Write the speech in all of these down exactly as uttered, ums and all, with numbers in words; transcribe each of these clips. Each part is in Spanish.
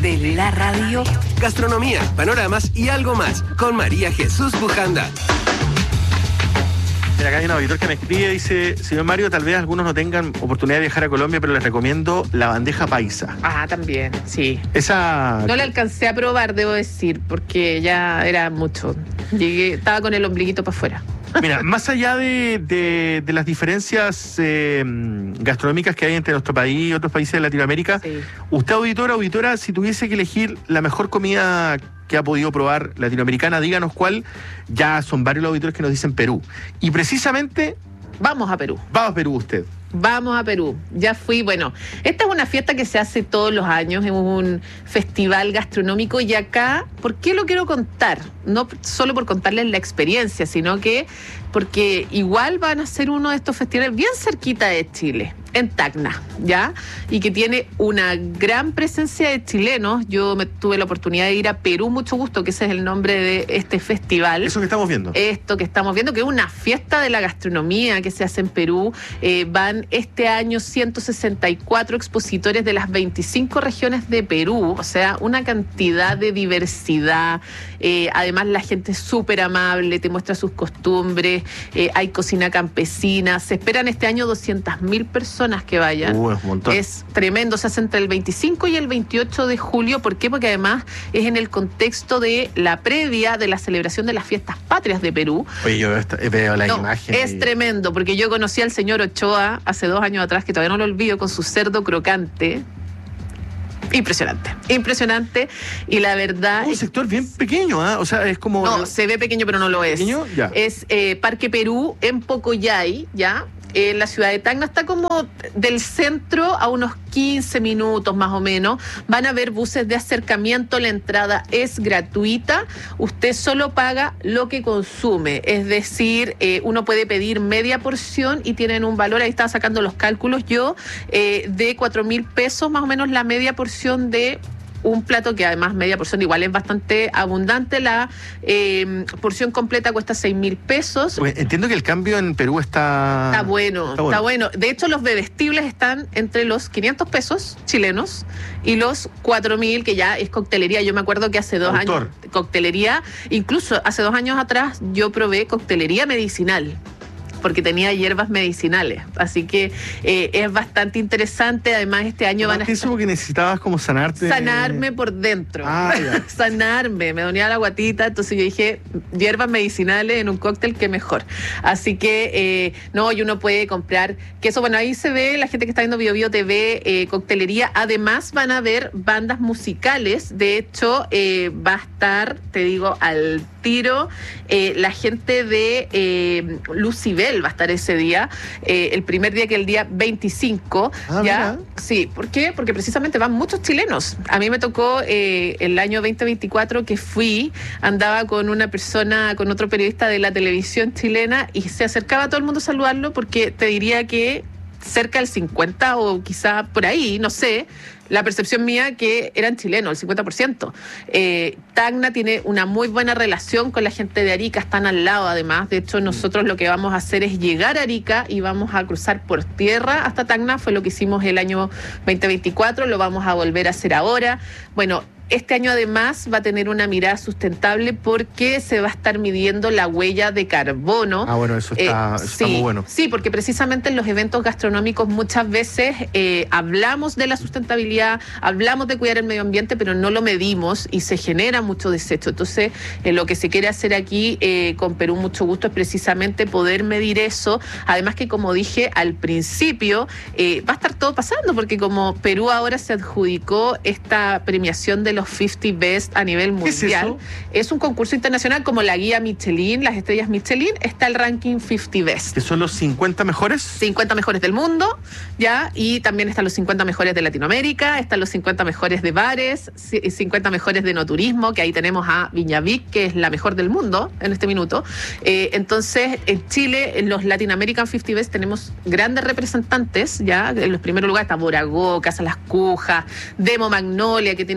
de la radio. Gastronomía, panoramas y algo más con María Jesús Bujanda. Mira, acá hay un auditor que me escribe, dice: señor Mario, tal vez algunos no tengan oportunidad de viajar a Colombia, pero les recomiendo la bandeja paisa. Ah, también, sí. Esa... No la alcancé a probar, debo decir, porque ya era mucho. Llegué, estaba con el ombliguito para afuera. Mira, más allá de, de, de las diferencias eh, gastronómicas que hay entre nuestro país y otros países de Latinoamérica, sí. Usted, auditora, auditora, si tuviese que elegir la mejor comida que ha podido probar latinoamericana, díganos cuál. Ya son varios los auditores que nos dicen Perú. Y precisamente... Vamos a Perú. Vamos a Perú usted. Vamos a Perú. Ya fui, bueno, esta es una fiesta que se hace todos los años, es un festival gastronómico y acá, ¿por qué lo quiero contar? No solo por contarles la experiencia, sino que porque igual van a ser uno de estos festivales bien cerquita de Chile, en Tacna, ¿ya? Y que tiene una gran presencia de chilenos. Yo me tuve la oportunidad de ir a Perú, mucho gusto, que ese es el nombre de este festival. Eso que estamos viendo. Esto que estamos viendo, que es una fiesta de la gastronomía que se hace en Perú. Eh, van este año ciento sesenta y cuatro expositores de las veinticinco regiones de Perú, o sea, una cantidad de diversidad. Eh, además, la gente es súper amable, te muestra sus costumbres, eh, hay cocina campesina. Se esperan este año doscientas mil personas que vayan. Uh, es un montón. Es tremendo, se hace entre el veinticinco y el veintiocho de julio. ¿Por qué? Porque además es en el contexto de la previa de la celebración de las fiestas patrias de Perú. Oye, yo esta, veo la no, imagen. Es y... tremendo, porque yo conocí al señor Ochoa hace dos años atrás, que todavía no lo olvido, con su cerdo crocante. Impresionante, impresionante. Y la verdad... Un sector bien pequeño, ¿eh? O sea, es como... No, se ve pequeño, pero no lo es. ¿Pequeño? Ya. Es eh, Parque Perú, en Pocoyay, ¿ya? En la ciudad de Tacna, está como del centro a unos quince minutos más o menos. Van a haber buses de acercamiento, la entrada es gratuita, usted solo paga lo que consume, es decir, eh, uno puede pedir media porción y tienen un valor, ahí estaba sacando los cálculos yo, eh, de cuatro mil pesos más o menos la media porción de un plato, que además media porción igual es bastante abundante. La eh, porción completa cuesta seis mil pesos. Entiendo que el cambio en Perú está... Está bueno, está bueno. Está bueno. De hecho, los bebestibles están entre los quinientos pesos chilenos y los cuatro mil, que ya es coctelería. Yo me acuerdo que hace dos Autor. años, coctelería, incluso hace dos años atrás, yo probé coctelería medicinal, porque tenía hierbas medicinales. Así que eh, es bastante interesante. Además, este año van a estar... Eso porque necesitabas como sanarte... Sanarme por dentro. Ah, ya. Sanarme. Me dolía la guatita. Entonces yo dije, hierbas medicinales en un cóctel, qué mejor. Así que, eh, no, y uno puede comprar queso. Bueno, ahí se ve, la gente que está viendo Bio Bio T V, eh, coctelería. Además, van a haber bandas musicales. De hecho, eh, va a estar, te digo, al tiro, eh, la gente de eh, Lucibel va a estar ese día, eh, el primer día, que el día veinticinco. Ah, ¿ya? Mira. Sí, ¿por qué? Porque precisamente van muchos chilenos. A mí me tocó eh, el año veinte veinticuatro que fui, andaba con una persona, con otro periodista de la televisión chilena, y se acercaba a todo el mundo a saludarlo, porque te diría que cerca del cincuenta o quizá por ahí, no sé, la percepción mía que eran chilenos, el cincuenta por ciento. Eh, Tacna tiene una muy buena relación con la gente de Arica, están al lado además. De hecho, nosotros lo que vamos a hacer es llegar a Arica y vamos a cruzar por tierra hasta Tacna. Fue lo que hicimos el año veinte veinticuatro, lo vamos a volver a hacer ahora. Bueno, este año además va a tener una mirada sustentable, porque se va a estar midiendo la huella de carbono. Ah, bueno, eso está, eh, eso sí, está muy bueno. Sí, porque precisamente en los eventos gastronómicos muchas veces eh, hablamos de la sustentabilidad, hablamos de cuidar el medio ambiente, pero no lo medimos y se genera mucho desecho. Entonces, eh, lo que se quiere hacer aquí eh, con Perú, mucho gusto, es precisamente poder medir eso. Además que, como dije al principio, eh, va a estar todo pasando, porque como Perú ahora se adjudicó esta premiación de los cincuenta Best a nivel mundial. ¿Qué es eso? Es un concurso internacional como la guía Michelin, las estrellas Michelin, está el ranking cincuenta Best. ¿Que son los cincuenta mejores? cincuenta mejores del mundo, ¿ya? Y también están los cincuenta mejores de Latinoamérica, están los cincuenta mejores de bares, cincuenta mejores de no turismo, que ahí tenemos a Viñavic, que es la mejor del mundo en este minuto. Eh, entonces, en Chile, en los Latin American cincuenta Best, tenemos grandes representantes, ¿ya? En los primeros lugares está Boragó, Casa Las Cujas, Demo Magnolia, que tiene una tremenda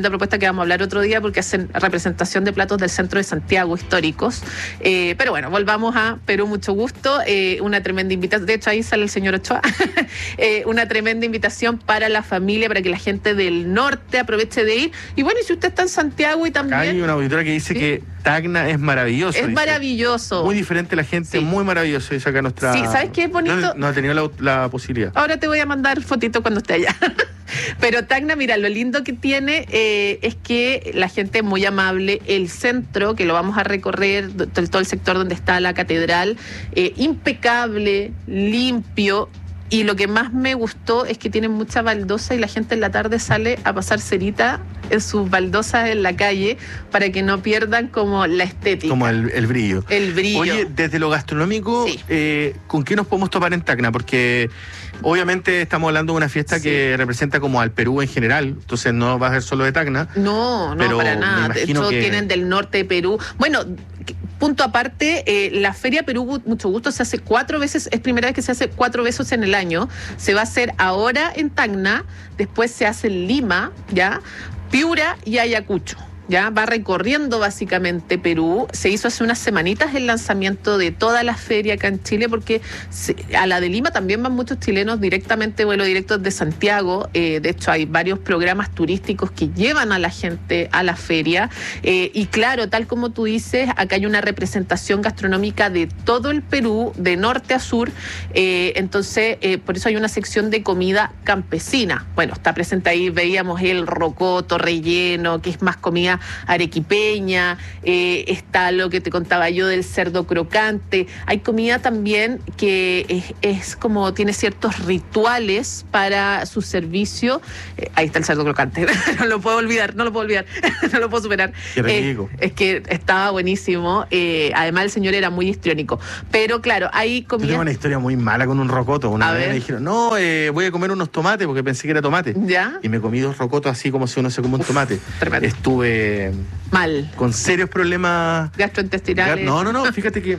tremenda propuesta que vamos a hablar otro día porque hacen representación de platos del centro de Santiago históricos. Eh, pero bueno, volvamos a Perú, mucho gusto. Eh, una tremenda invitación. De hecho, ahí sale el señor Ochoa. eh, una tremenda invitación para la familia, para que la gente del norte aproveche de ir. Y bueno, y si usted está en Santiago y también... Acá hay una auditora que dice ¿sí? que Tacna es maravilloso. Es dice. maravilloso. Muy diferente la gente, sí. muy maravilloso. Dice acá nuestra... Sí, ¿sabes qué es bonito? No, no ha tenido la, la posibilidad. Ahora te voy a mandar fotito cuando esté allá. Pero Tacna, mira, lo lindo que tiene eh, es que la gente es muy amable. El centro, que lo vamos a recorrer, todo el sector donde está la catedral, eh, impecable, limpio. Y lo que más me gustó es que tienen mucha baldosa y la gente en la tarde sale a pasar cerita en sus baldosas en la calle para que no pierdan como la estética. Como el, el brillo. El brillo. Oye, desde lo gastronómico, sí. eh, ¿con qué nos podemos topar en Tacna? Porque obviamente estamos hablando de una fiesta sí. que representa como al Perú en general, entonces no va a ser solo de Tacna. No, no, pero para nada. Todos que... tienen del norte de Perú. Bueno, punto aparte, eh, la Feria Perú Mucho Gusto se hace cuatro veces, es primera vez que se hace cuatro veces en el año. Se va a hacer ahora en Tacna, después se hace en Lima, ¿ya? Piura y Ayacucho. Ya va recorriendo básicamente Perú. Se hizo hace unas semanitas el lanzamiento de toda la feria acá en Chile, porque se, a la de Lima también van muchos chilenos directamente, vuelo directo de Santiago. Eh, de hecho, hay varios programas turísticos que llevan a la gente a la feria. Eh, y claro, tal como tú dices, acá hay una representación gastronómica de todo el Perú, de norte a sur. Eh, entonces, eh, por eso hay una sección de comida campesina. Bueno, está presente ahí, veíamos el rocoto relleno, que es más comida arequipeña, eh, está lo que te contaba yo del cerdo crocante. Hay comida también que es, es como tiene ciertos rituales para su servicio. Eh, ahí está el cerdo crocante, no lo puedo olvidar, no lo puedo olvidar, no lo puedo superar. Qué rico. Eh, es que estaba buenísimo. Eh, además el señor era muy histriónico. Pero claro, hay comida. Yo tengo una historia muy mala con un rocoto. Una a vez ver. me dijeron, no, eh, voy a comer unos tomates porque pensé que era tomate. ¿Ya? Y me comí dos rocotos así como si uno se come un Uf, tomate. Tremendo. Estuve mal. Con serios problemas gastrointestinales. No, no, no, fíjate que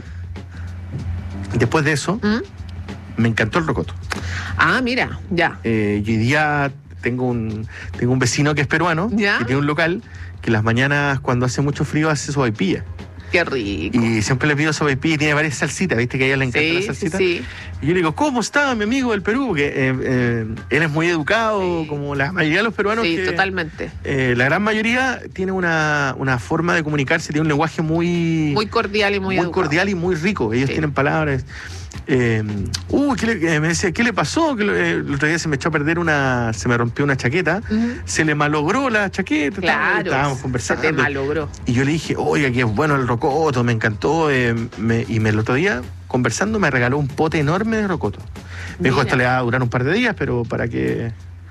después de eso ¿Mm? me encantó el rocoto. Ah, mira, ya. Eh, yo hoy día tengo un, tengo un vecino que es peruano, ¿ya? que tiene un local que las mañanas cuando hace mucho frío hace sopaipilla. Qué rico. Y siempre le pido sopaipilla y tiene varias salsitas, viste que a ella le encanta sí, la salsita. Sí, sí. Y yo le digo, ¿cómo está mi amigo del Perú? Porque eh, eh, él es muy educado, sí. como la mayoría de los peruanos. Sí, que, totalmente. Eh, la gran mayoría tiene una, una forma de comunicarse, tiene un lenguaje muy... Muy cordial y muy Muy educado. cordial y muy rico. Ellos sí. tienen palabras... Eh, uh, ¿qué le, eh, me decía, ¿qué le pasó? Que eh, el otro día se me echó a perder una, se me rompió una chaqueta, uh-huh. se le malogró la chaqueta, claro, estábamos conversando. Se te malogró. Y yo le dije, oiga, que es bueno el rocoto, me encantó. Eh, me, y me, el otro día, conversando, me regaló un pote enorme de rocoto. Me Mira. dijo, esto le va a durar un par de días, pero para que...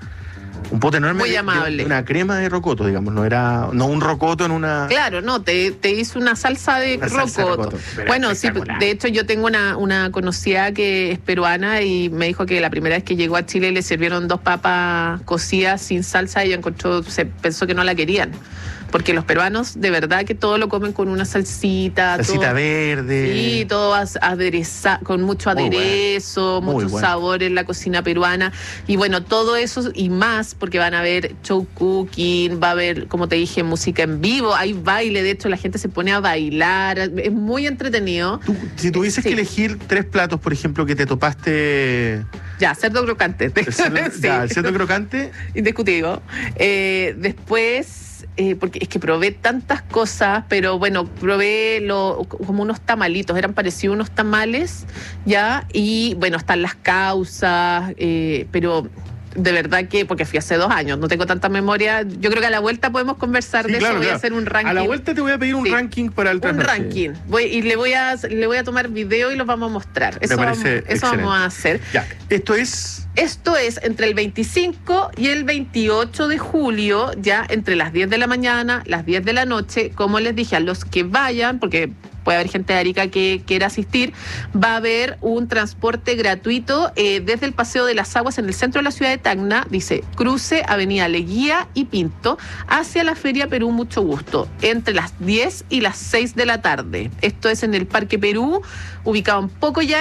Un pote enorme Muy de, amable. de una crema de rocoto, digamos, no era no un rocoto en una... Claro, no, te, te hizo una salsa de una rocoto. Salsa de rocoto. Bueno, sí, de hecho yo tengo una, una conocida que es peruana y me dijo que la primera vez que llegó a Chile le sirvieron dos papas cocidas sin salsa y ella encontró, se pensó que no la querían. Porque los peruanos de verdad que todo lo comen con una salsita. Salsita todo, verde. Sí, todo adereza, con mucho aderezo, Muy mucho bueno. sabor en la cocina peruana. Y bueno, todo eso y más, porque van a ver show cooking, va a haber, como te dije, música en vivo, hay baile, de hecho la gente se pone a bailar, es muy entretenido. Tú, si tuvieses sí. que elegir tres platos, por ejemplo, que te topaste... Ya, cerdo crocante. El cerdo, sí. ya, el cerdo crocante. Indiscutido. Eh, después... Eh, porque es que probé tantas cosas, pero bueno, probé lo, como unos tamalitos, eran parecidos unos tamales, ¿ya? Y bueno, están las causas, eh, pero de verdad que, porque fui hace dos años, no tengo tanta memoria, yo creo que a la vuelta podemos conversar Sí, de claro, eso, voy claro. a hacer un ranking. A la vuelta te voy a pedir un Sí. ranking para el Un trasnoche. ranking, voy, y le voy, a, le voy a tomar video y los vamos a mostrar. Eso, Me vamos, parece eso excelente. vamos a hacer. Ya, esto es... Esto es entre el veinticinco y el veintiocho de julio, ya entre las diez de la mañana, las diez de la noche. Como les dije, a los que vayan, porque puede haber gente de Arica que quiera asistir, va a haber un transporte gratuito eh, desde el Paseo de las Aguas en el centro de la ciudad de Tacna, dice, cruce Avenida Leguía y Pinto, hacia la Feria Perú Mucho Gusto, entre las diez y las seis de la tarde. Esto es en el Parque Perú, ubicado en Pocoyay,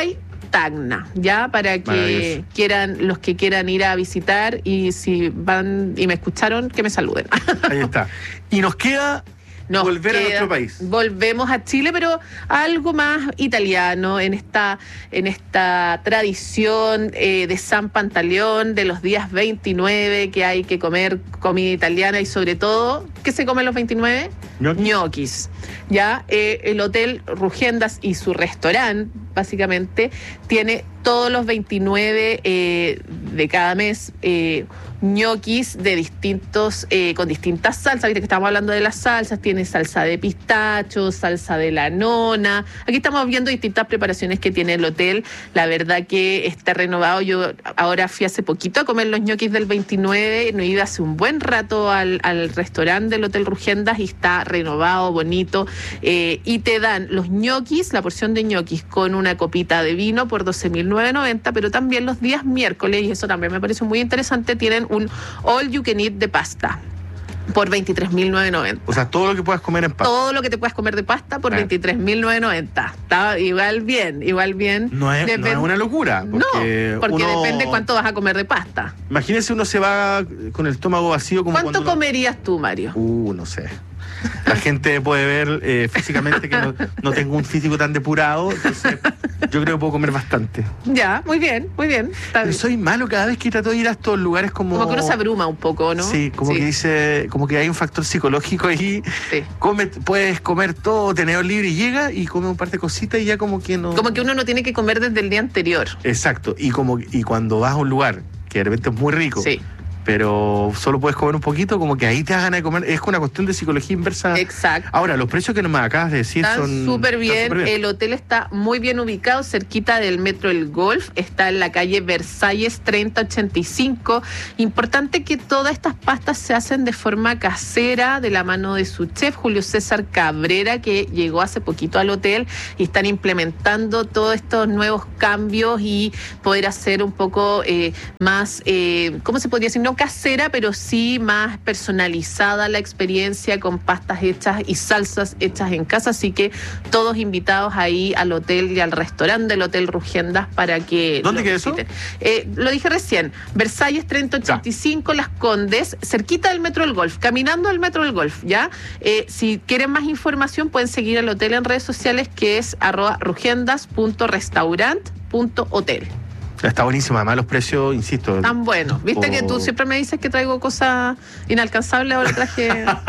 Tacna, ya, para que quieran, los que quieran ir a visitar, y si van y me escucharon, que me saluden. Ahí está. Y nos queda... Nos volver queda, a nuestro país. Volvemos a Chile, pero algo más italiano, en esta, en esta tradición eh, de San Pantaleón, de los días veintinueve, que hay que comer comida italiana, y sobre todo, ¿qué se come los veintinueve? Ñoquis. Ñoquis. Ya, eh, el Hotel Rugiendas y su restaurante, básicamente, tiene todos los veintinueve eh, de cada mes eh, ñoquis de distintos, eh, con distintas salsas. Viste que estamos hablando de las salsas, tiene salsa de pistacho, salsa de la nona. Aquí estamos viendo distintas preparaciones que tiene el hotel. La verdad que está renovado. Yo ahora fui hace poquito a comer los ñoquis del veintinueve, no iba hace un buen rato al, al restaurante del Hotel Rugiendas, y está renovado, bonito, eh, y te dan los ñoquis, la porción de ñoquis con una copita de vino por doce mil novecientos noventa, pero también los días miércoles, y eso también me parece muy interesante, tienen un all you can eat de pasta por veintitrés mil novecientos noventa. O sea, todo lo que puedas comer en pasta. Todo lo que te puedas comer de pasta por ah. veintitrés mil novecientos noventa. Está igual bien, igual bien. No es, Depend... no es una locura. Porque no, porque uno... depende cuánto vas a comer de pasta. Imagínese, uno se va con el estómago vacío. Como ¿Cuánto uno... comerías tú, Mario? Uh, no sé. La gente puede ver eh, físicamente que no, no tengo un físico tan depurado, entonces yo creo que puedo comer bastante. Ya, muy bien, muy bien. Está Pero bien. soy malo cada vez que trato de ir a estos lugares como... Como que uno se abruma un poco, ¿no? Sí, como sí. que dice, como que hay un factor psicológico ahí. Sí. Come, puedes comer todo, tenedor libre, y llega y come un par de cositas y ya como que no... Como que uno no tiene que comer desde el día anterior. Exacto, y como y cuando vas a un lugar que de repente es muy rico... Sí. pero solo puedes comer un poquito, como que ahí te da ganas de comer. Es una cuestión de psicología inversa. Exacto. Ahora, los precios que nos acabas de decir están son... súper bien. bien. El hotel está muy bien ubicado, cerquita del Metro El Golf. Está en la calle Versalles treinta ochenta y cinco. Importante que todas estas pastas se hacen de forma casera, de la mano de su chef, Julio César Cabrera, que llegó hace poquito al hotel, y están implementando todos estos nuevos cambios y poder hacer un poco eh, más, eh, ¿cómo se podría decir? No casera, pero sí más personalizada la experiencia, con pastas hechas y salsas hechas en casa. Así que todos invitados ahí al hotel y al restaurante del Hotel Rugiendas para que... ¿Dónde queda eso? Eh, lo dije recién, Versalles treinta ochenta y cinco, ya. Las Condes, cerquita del Metro del Golf, caminando al Metro del Golf, ¿ya? Eh, si quieren más información pueden seguir al hotel en redes sociales, que es arroba rugiendas punto restaurant punto hotel. Está buenísimo, además los precios, insisto. Tan buenos. Viste o... que tú siempre me dices que traigo cosas inalcanzables, ahora traje...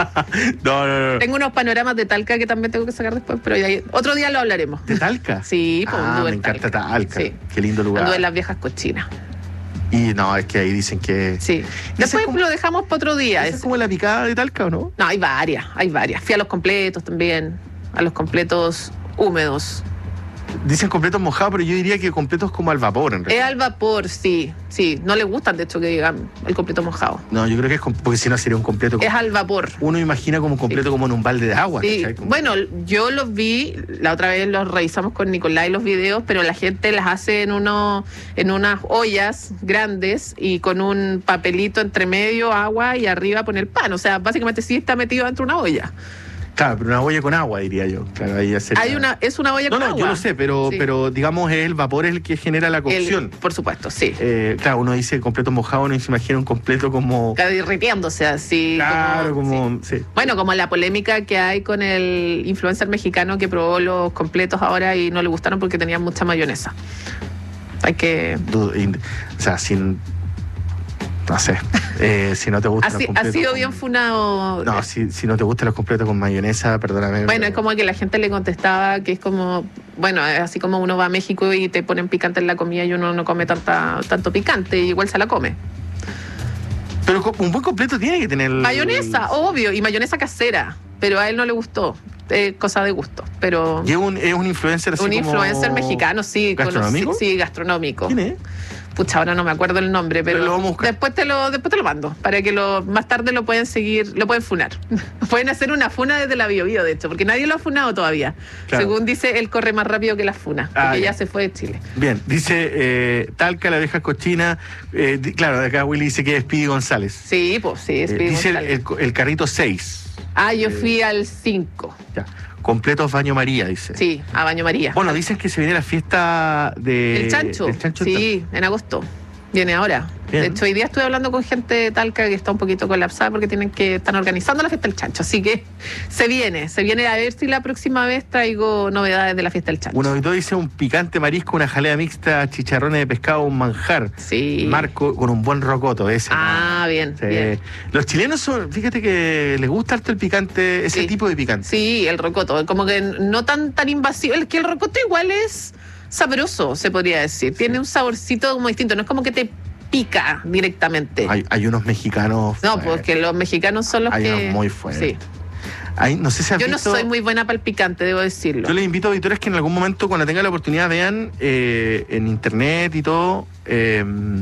no, no, no. Tengo unos panoramas de Talca que también tengo que sacar después, pero ya otro día lo hablaremos. ¿De Talca? Sí, pues ah, me encanta Talca. Talca. Sí. Qué lindo lugar. Anduve en las viejas cochinas. Y no, es que ahí dicen que... Sí. Después como... lo dejamos para otro día. ¿Es como la picada de Talca o no? No, hay varias, hay varias. Fui a los completos también, a los completos húmedos. Dicen completos mojados, pero yo diría que completos como al vapor, en realidad. Es al vapor, sí, sí. No les gustan, de hecho, que digan el completo mojado. No, yo creo que es, porque si no sería un completo... Es al vapor. Uno imagina como un completo sí. como en un balde de agua. Sí. Como... Bueno, yo los vi, la otra vez los revisamos con Nicolás los videos, pero la gente las hace en, uno, en unas ollas grandes y con un papelito entre medio, agua, y arriba poner pan. O sea, básicamente sí está metido dentro de una olla. Claro, pero una olla con agua, diría yo. Claro, ahí sería... Hay una, es una olla no, con no, agua. No, yo lo sé, pero, sí. pero digamos el vapor es el que genera la cocción. El, por supuesto, sí. Eh, claro, uno dice completo mojado, uno se imagina un completo como... Claro, derritiéndose así. Claro, como... como sí. Sí. Bueno, como la polémica que hay con el influencer mexicano que probó los completos ahora y no le gustaron porque tenían mucha mayonesa. Hay que... O sea, sin... No sé, eh, si no te gustan ha, los completos... Ha sido con... bien funado... No, si, si no te gustan los completos con mayonesa, perdóname. Bueno, pero... es como que la gente le contestaba que es como... Bueno, así como uno va a México y te ponen picante en la comida y uno no come tanta, tanto picante, y igual se la come. Pero un buen completo tiene que tener... Mayonesa, obvio, y mayonesa casera, pero a él no le gustó. Eh, cosa de gusto, pero... ¿Y es un, es un influencer así Un como... influencer mexicano, sí. ¿Gastronómico? Conocí, sí, gastronómico. ¿Quién es? Pucha, ahora no me acuerdo el nombre, pero, pero lo vamos a buscar. después te lo después te lo mando para que lo más tarde lo pueden seguir, lo pueden funar. Pueden hacer una funa desde la Bio Bio, de hecho, porque nadie lo ha funado todavía. Claro. Según dice, él corre más rápido que la funa, porque ah, ya se fue de Chile. Bien, dice eh, Talca, la vieja cochina. Eh, claro, acá Willy dice que es Speedy González. Sí, pues sí, es Speedy eh, dice González. El, el, el carrito seis. Ah, yo eh, fui al cinco. Ya. completos baño María, dice. Sí, a baño María. Bueno, dicen que se viene la fiesta de... El chancho. del chancho. Sí, en agosto. Viene ahora. Bien. De hecho, hoy día estuve hablando con gente de Talca que está un poquito colapsada porque tienen que están organizando la fiesta del chancho. Así que se viene, se viene a ver si la próxima vez traigo novedades de la fiesta del chancho. Un auditor dice un picante marisco, una jalea mixta, chicharrones de pescado, un manjar. Sí. Marco con un buen rocoto ese. Ah, ¿no? bien, Sí. bien. Los chilenos son, fíjate que les gusta harto el picante, ese Sí. tipo de picante. Sí, el rocoto, como que no tan tan invasivo. El que el rocoto igual es sabroso, se podría decir. Tiene Sí. un saborcito como distinto, no es como que te pica directamente. Hay, hay unos mexicanos. No, fuertes. pues que los mexicanos son los Hay que... unos muy fuertes. Sí. Hay, no sé si has Yo no visto- soy muy buena para el picante, debo decirlo. Yo les invito a auditores que en algún momento, cuando tengan la oportunidad, vean eh, en internet y todo eh,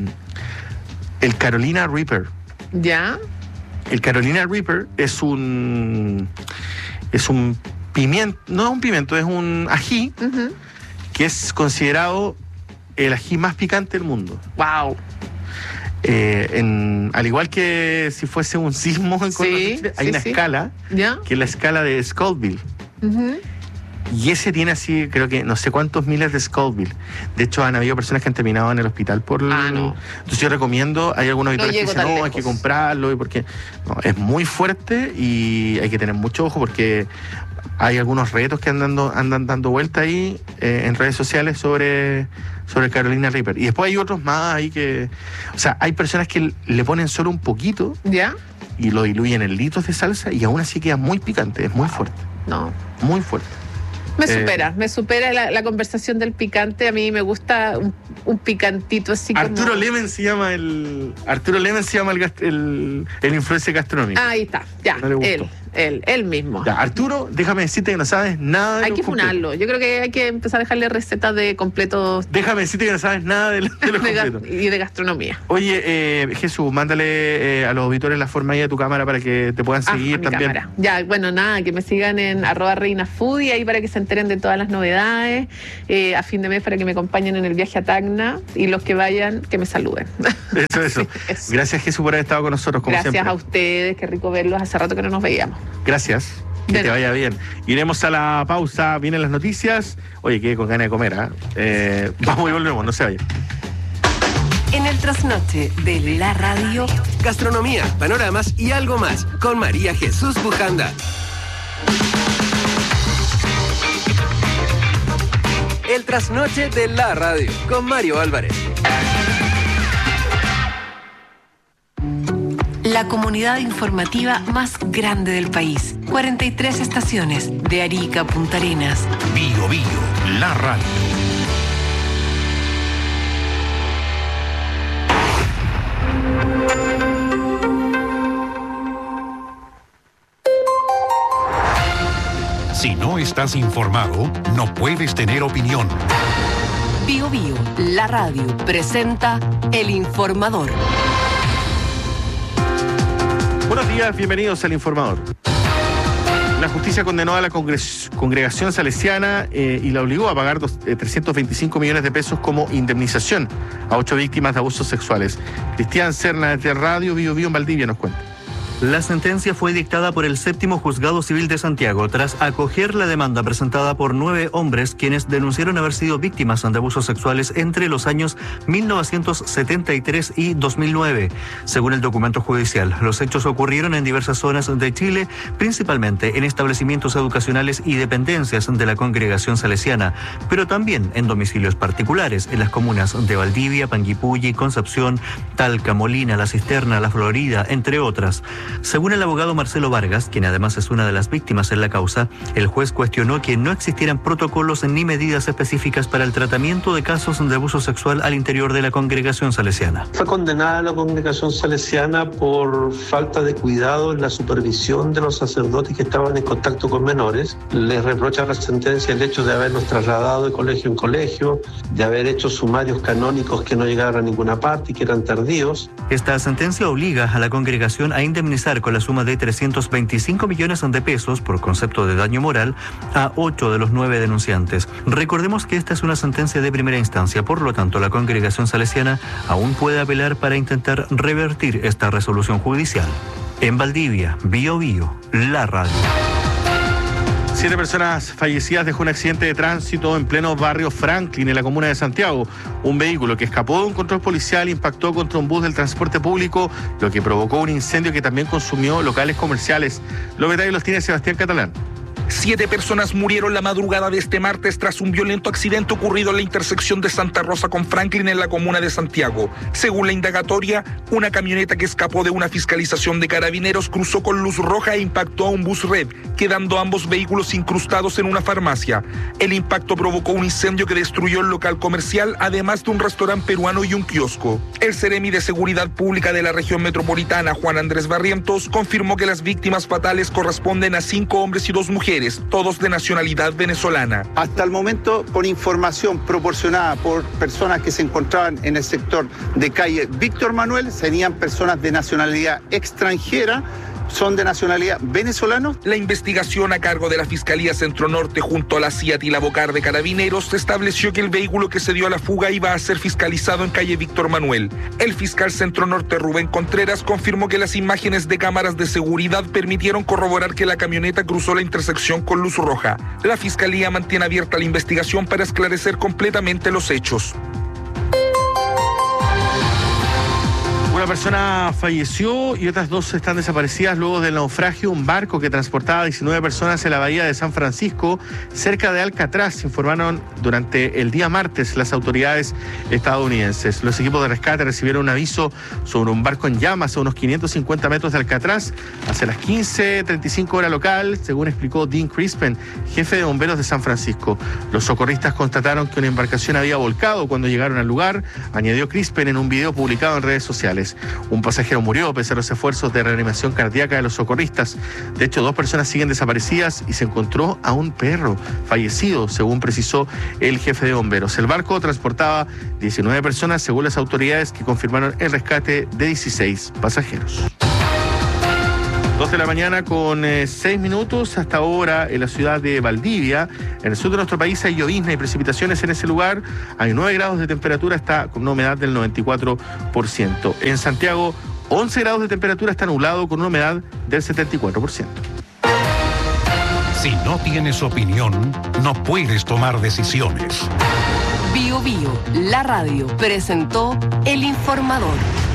el Carolina Reaper. ¿Ya? El Carolina Reaper es un es un pimiento, no es un pimiento, es un ají Ujú. que es considerado el ají más picante del mundo. Wow. Eh, en, al igual que si fuese un sismo en contra de Sí, Chile, hay sí, una sí. escala, ¿Ya? que es la escala de Scoville. Ujú. Y ese tiene así, creo que no sé cuántos miles de Scoville. De hecho, han habido personas que han terminado en el hospital por... Ah, no. Entonces yo recomiendo, hay algunos No auditores que llego dicen, tan no, hay lejos". que comprarlo, y porque no, es muy fuerte y hay que tener mucho ojo porque hay algunos retos que andan dando, andan dando vuelta ahí eh, en redes sociales sobre, sobre Carolina Reaper. Y después hay otros más ahí que... O sea, hay personas que le ponen solo un poquito ¿Ya? y lo diluyen en litros de salsa y aún así queda muy picante, es muy fuerte, No. muy fuerte. Me Eh, supera, me supera la, la conversación del picante. A mí me gusta un, un picantito así como... Arturo Lemen se llama el. Arturo Lemen se llama el, gast- el, el influencer gastronómico. Ahí está, ya, No le gustó. él, él, él mismo. Ya, Arturo, déjame decirte que no sabes nada de Hay los que completos. funarlo. Yo creo que hay que empezar a dejarle recetas de completos Déjame decirte que no sabes nada de, lo- de los de ga- completos. y de gastronomía. Oye, eh, Jesús, mándale eh, a los auditores la forma ahí de tu cámara para que te puedan Ah, seguir a mi también. cámara. Ya, bueno, nada, que me sigan en arroba reina foodie ahí para que se enteren de todas las novedades. Eh, a fin de mes para que me acompañen en el viaje a Tacna y los que vayan, que me saluden. Eso, eso. Sí, eso. Gracias, Jesús, por haber estado con nosotros, como Gracias siempre. a ustedes, qué rico verlos. Hace rato que no nos veíamos. Gracias. Que De te nada. vaya bien. Iremos a la pausa, vienen las noticias. Oye, quedé con ganas de comer, ¿ah? Eh, vamos y volvemos, no se vayan. En el trasnoche de la radio, Gastronomía, panoramas y algo más con María Jesús Bujanda. El trasnoche de la radio con Mario Álvarez. la comunidad informativa más grande del país. cuarenta y tres estaciones, de Arica a Punta Arenas. Bio Bio, la radio. Si no estás informado, no puedes tener opinión. Bio Bio, la radio, presenta El Informador. Buenos días, bienvenidos al Informador. La justicia condenó a la congres- congregación salesiana eh, y la obligó a pagar dos, eh, trescientos veinticinco millones de pesos como indemnización a ocho víctimas de abusos sexuales. Cristian Serna, de Radio Bio Bio en Valdivia, nos cuenta. La sentencia fue dictada por el séptimo Juzgado Civil de Santiago tras acoger la demanda presentada por nueve hombres quienes denunciaron haber sido víctimas de abusos sexuales entre los años mil novecientos setenta y tres y dos mil nueve. Según el documento judicial, los hechos ocurrieron en diversas zonas de Chile, principalmente en establecimientos educacionales y dependencias de la congregación salesiana, pero también en domicilios particulares en las comunas de Valdivia, Panguipulli, Concepción, Talca, Molina, La Cisterna, La Florida, entre otras. Según el abogado Marcelo Vargas, quien además es una de las víctimas en la causa, el juez cuestionó que no existieran protocolos ni medidas específicas para el tratamiento de casos de abuso sexual al interior de la congregación salesiana. Fue condenada la congregación salesiana por falta de cuidado en la supervisión de los sacerdotes que estaban en contacto con menores. Les reprocha la sentencia el hecho de haberlos trasladado de colegio en colegio, de haber hecho sumarios canónicos que no llegaron a ninguna parte y que eran tardíos. Esta sentencia obliga a la congregación a indemnizar con la suma de trescientos veinticinco millones de pesos por concepto de daño moral a ocho de los nueve denunciantes. Recordemos que esta es una sentencia de primera instancia, por lo tanto la congregación salesiana aún puede apelar para intentar revertir esta resolución judicial. En Valdivia, Bio Bio, la radio. Siete personas fallecidas dejó un accidente de tránsito en pleno barrio Franklin, en la comuna de Santiago. Un vehículo que escapó de un control policial impactó contra un bus del transporte público, lo que provocó un incendio que también consumió locales comerciales. Los detalles los tiene Sebastián Catalán. Siete personas murieron la madrugada de este martes tras un violento accidente ocurrido en la intersección de Santa Rosa con Franklin en la comuna de Santiago. Según la indagatoria, una camioneta que escapó de una fiscalización de carabineros cruzó con luz roja e impactó a un bus red, quedando ambos vehículos incrustados en una farmacia. El impacto provocó un incendio que destruyó el local comercial, además de un restaurante peruano y un kiosco. El Seremi de Seguridad Pública de la región metropolitana, Juan Andrés Barrientos, confirmó que las víctimas fatales corresponden a cinco hombres y dos mujeres, todos de nacionalidad venezolana. Hasta el momento, con información proporcionada por personas que se encontraban en el sector de calle Víctor Manuel, serían personas de nacionalidad extranjera, son de nacionalidad venezolana. La investigación a cargo de la Fiscalía Centro Norte junto a la C I A T y la Bocar de Carabineros estableció que el vehículo que se dio a la fuga iba a ser fiscalizado en calle Víctor Manuel. El fiscal Centro Norte Rubén Contreras confirmó que las imágenes de cámaras de seguridad permitieron corroborar que la camioneta cruzó la intersección con luz roja. La Fiscalía mantiene abierta la investigación para esclarecer completamente los hechos. Una persona falleció y otras dos están desaparecidas luego del naufragio. Un barco que transportaba a diecinueve personas en la bahía de San Francisco, cerca de Alcatraz, informaron durante el día martes las autoridades estadounidenses. Los equipos de rescate recibieron un aviso sobre un barco en llamas a unos quinientos cincuenta metros de Alcatraz hacia las quince treinta y cinco hora local, según explicó Dean Crispin, jefe de bomberos de San Francisco. Los socorristas constataron que una embarcación había volcado cuando llegaron al lugar, añadió Crispin en un video publicado en redes sociales. Un pasajero murió pese a los esfuerzos de reanimación cardíaca de los socorristas. De hecho, dos personas siguen desaparecidas y se encontró a un perro fallecido, según precisó el jefe de bomberos. El barco transportaba diecinueve personas, según las autoridades, que confirmaron el rescate de dieciséis pasajeros. Dos de la mañana con eh, seis minutos. Hasta ahora en la ciudad de Valdivia, en el sur de nuestro país, hay llovizna y precipitaciones en ese lugar. Hay nueve grados de temperatura, está con una humedad del noventa y cuatro por ciento. En Santiago, once grados de temperatura, está nublado con una humedad del setenta y cuatro por ciento. Si no tienes opinión, no puedes tomar decisiones. Bio Bio, la radio, presentó El Informador.